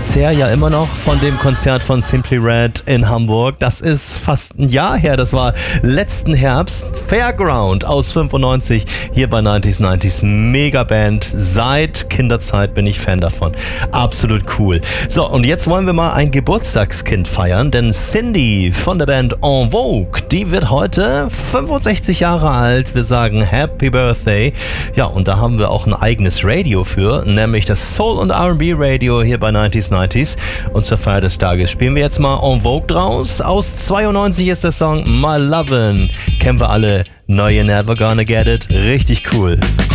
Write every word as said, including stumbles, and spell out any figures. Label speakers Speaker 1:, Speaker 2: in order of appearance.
Speaker 1: zehr ja immer noch von dem Konzert von Simply Red in Hamburg. Das ist fast ein Jahr her. Das war letzten Herbst. Fairground aus fünfundneunzig hier bei neunzig neunzig. Megaband. Seit Kinderzeit bin ich Fan davon. Absolut cool. So, und jetzt wollen wir mal ein Geburtstagskind feiern, denn Cindy von der Band En Vogue, die wird heute fünfundsechzig Jahre alt. Wir sagen Happy Birthday. Ja, und da haben wir auch ein eigenes Radio für, nämlich das Soul- und R and B-Radio hier bei neunzig neunzig. Und zur Feier des Tages spielen wir jetzt mal En Vogue draus. Aus zweiundneunzig ist der Song My Lovin'. Kennen wir alle. No, you're never gonna get it. Richtig cool.